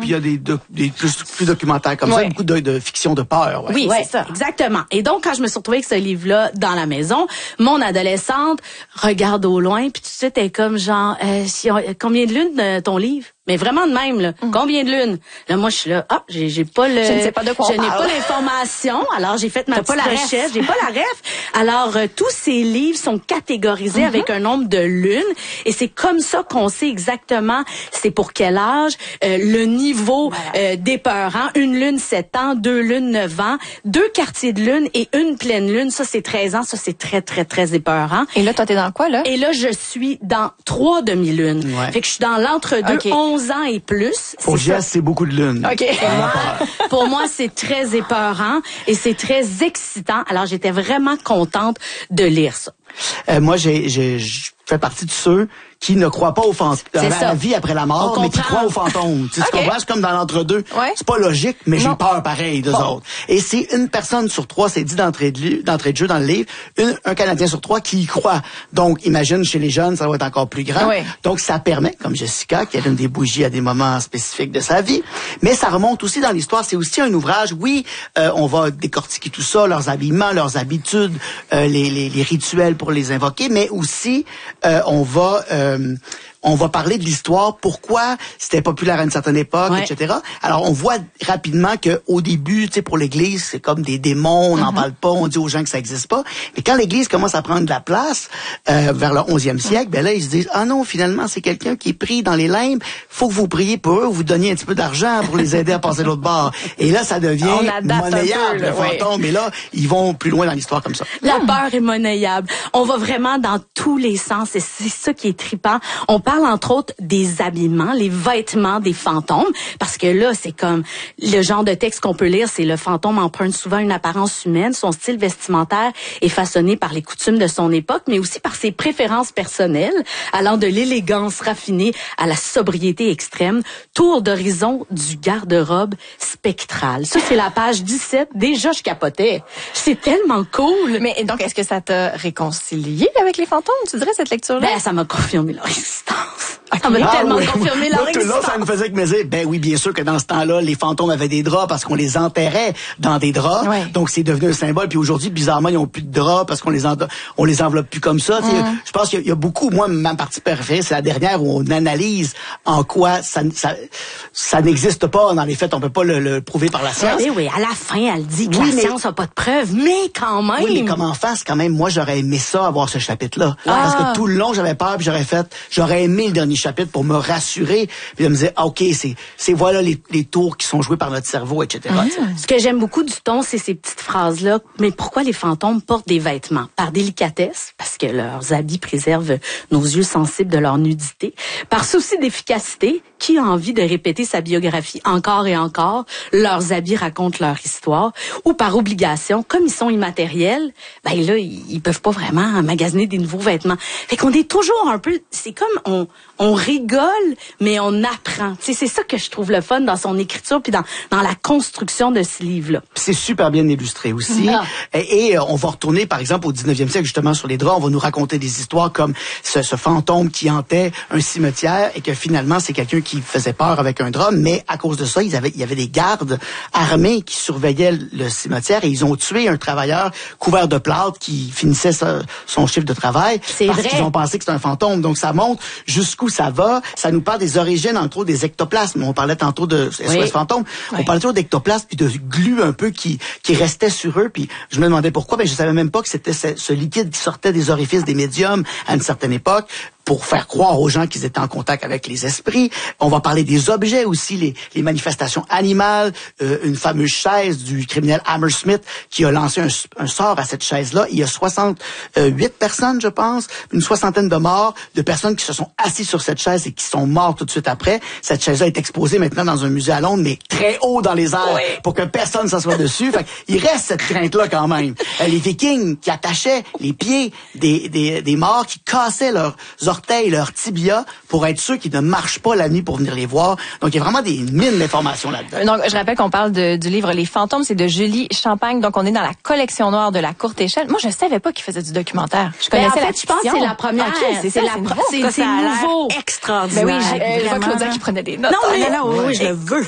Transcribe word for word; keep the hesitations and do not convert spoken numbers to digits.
puis il y a des, de, des plus, plus documentaires comme ouais. ça, beaucoup de, de fiction de peur. Ouais. Oui, ouais. c'est ça. Exactement. Et donc, quand je me suis retrouvée avec ce livre-là dans la maison, mon adolescente regarde au loin, puis tout de suite, elle est comme genre, euh, combien de lunes euh, ton livre? Mais vraiment de même, là. Mm. Combien de lunes? Là, moi, je suis là, ah, j'ai, j'ai pas le... Je ne sais pas de quoi Je on n'ai parle. pas l'information. Alors, j'ai fait ma T'as petite recherche. J'ai pas la ref. Alors, euh, tous ces livres sont catégorisés mm-hmm. avec un nombre de lunes. Et c'est comme ça qu'on sait exactement c'est pour quel âge, euh, le niveau voilà. euh, d'épeurant. Une lune, sept ans, deux lunes, neuf ans, deux quartiers de lune et une pleine lune. Ça, c'est treize ans. Ça, c'est très, très, très épeurant. Et là, toi, t'es dans quoi, là? Et là, je suis dans trois demi-lunes. Ouais. Fait que je suis dans l'entre-deux, okay. onze ans et plus. Pour Jess, c'est beaucoup de lunes. OK. Pour moi, pour moi, c'est très épeurant et c'est très excitant. Alors, j'étais vraiment contente de lire ça. Euh, moi, j'ai, j'ai, je fais partie de ceux qui ne croient pas aux fantômes, à la vie après la mort, mais qui croient aux fantômes. Tu sais, okay. tu comprends? C'est comme dans l'entre-deux. Ouais. C'est pas logique, mais non. j'ai peur pareil d'eux bon. autres. Et c'est une personne sur trois, c'est dit d'entrée de, d'entrée de jeu dans le livre, une, un Canadien sur trois qui y croit. Donc, imagine, chez les jeunes, ça va être encore plus grand. Ouais. Donc, ça permet, comme Jessica, qui allume des bougies à des moments spécifiques de sa vie, mais ça remonte aussi dans l'histoire. C'est aussi un ouvrage, oui, euh, on va décortiquer tout ça, leurs habillements, leurs habitudes, euh, les, les, les rituels pour les invoquer, mais aussi, euh, on va... Euh, on va parler de l'histoire, pourquoi c'était populaire à une certaine époque, ouais. et cetera. Alors, on voit rapidement que au début, tu sais, pour l'Église, c'est comme des démons, on n'en mm-hmm. parle pas, on dit aux gens que ça n'existe pas. Mais quand l'Église commence à prendre de la place, euh, vers le onzième siècle, ben là, ils se disent, ah non, finalement, c'est quelqu'un qui est pris dans les limbes, faut que vous priez pour eux, vous donniez un petit peu d'argent pour les aider à passer l'autre bord. Et là, ça devient monnayable, le fantôme. Et là, ils vont plus loin dans l'histoire comme ça. La peur est monnayable. On va vraiment dans tous les sens, et c'est ça qui est trippant. On parle entre autres des habillements, les vêtements des fantômes, parce que là, c'est comme le genre de texte qu'on peut lire, c'est le fantôme emprunte souvent une apparence humaine, son style vestimentaire est façonné par les coutumes de son époque, mais aussi par ses préférences personnelles, allant de l'élégance raffinée à la sobriété extrême, tour d'horizon du garde-robe spectral. Ça, c'est la page dix-sept. Déjà, je capotais. C'est tellement cool. Mais donc, est-ce que ça t'a réconcilié avec les fantômes, tu dirais, cette lecture-là? Ben, ça m'a confirmé leur existence. Okay. Ça m'a ah, tellement oui. confirmé leur Là, existence. Là, ça me faisait que me dire, ben oui, bien sûr que dans ce temps-là, les fantômes avaient des draps parce qu'on les enterrait dans des draps. Ouais. Donc, c'est devenu un symbole. Puis aujourd'hui, bizarrement, ils n'ont plus de draps parce qu'on les en... on les enveloppe plus comme ça. Mm. Je pense qu'il y a beaucoup, moi, ma partie préférée, c'est la dernière où on analyse en quoi ça, ça, ça n'existe pas. Dans les faits, on peut pas le, le prouver par la science. Oui, oui, à la fin, elle dit que oui, la mais... science n'a pas de preuves, mais quand même. Oui, mais comme enfant, c'est quand même, moi, j'aurais aimé ça, avoir ce chapitre-là. Ah. Parce que tout le long, j'avais peur, puis j'aurais fait, j'aurais aimé le dernier chapitre pour me rassurer, puis de me dire, ah, OK, c'est, c'est voilà les, les tours qui sont joués par notre cerveau, et cetera. Mmh. Ce que j'aime beaucoup du ton, c'est ces petites phrases-là. Mais pourquoi les fantômes portent des vêtements? Par délicatesse, parce que leurs habits préservent nos yeux sensibles de leur nudité. Par souci d'efficacité, qui a envie de répéter sa biographie encore et encore? Leurs habits racontent leur histoire. Ou par obligation, comme ils sont immatériels, ben là, ils, ils peuvent pas vraiment magasiner des nouveaux vêtements. Fait qu'on est toujours un peu, c'est comme on, on rigole, mais on apprend. T'sais, c'est ça que je trouve le fun dans son écriture puis dans, dans la construction de ce livre-là. C'est super bien illustré aussi. Ah. Et, et on va retourner, par exemple, au dix-neuvième siècle, justement, sur les draps. On va nous raconter des histoires comme ce, ce fantôme qui hantait un cimetière et que finalement, c'est quelqu'un qui faisait peur avec un drap. Mais à cause de ça, ils avaient, il y avait des gardes armés qui surveillaient le cimetière et ils ont tué un travailleur couvert de plâtre qui finissait sa, son chiffre de travail. C'est parce vrai. qu'ils ont pensé que c'était un fantôme. Donc, ça montre jusqu'où ça va. Ça nous parle des origines, entre autres, des ectoplasmes. On parlait tantôt de S O S oui. fantôme. Oui. On parlait toujours d'ectoplasmes puis de glu un peu qui, qui restait sur eux. Puis je me demandais pourquoi. Ben, je savais même pas que c'était ce, ce liquide qui sortait des orifices des médiums à une certaine époque, pour faire croire aux gens qu'ils étaient en contact avec les esprits. On va parler des objets aussi, les, les manifestations animales, euh, une fameuse chaise du criminel Hammersmith qui a lancé un, un sort à cette chaise-là. Il y a soixante-huit personnes, je pense, une soixantaine de morts, de personnes qui se sont assises sur cette chaise et qui sont mortes tout de suite après. Cette chaise-là est exposée maintenant dans un musée à Londres, mais très haut dans les airs, oui. pour que personne ne s'assoie dessus. Fait il reste cette crainte-là quand même. Les Vikings qui attachaient les pieds des, des, des morts, qui cassaient leurs orteils, leurs tibias, pour être sûr qu'ils ne marchent pas la nuit pour venir les voir. Donc, il y a vraiment des mines d'informations là-dedans. Donc, je rappelle qu'on parle de, du livre Les Fantômes, c'est de Julie Champagne. Donc, on est dans la collection noire de la courte échelle. Moi, je savais pas qu'il faisait du documentaire. Je connaissais ben, en fait, la je pense que c'est la première. Okay, c'est c'est, ça, la c'est pro- nouveau. C'est, c'est nouveau. Extraordinaire. Ben oui, je, je vois Claudia qui prenait des notes. Non, mais, ah, non, non, oui, je le veux.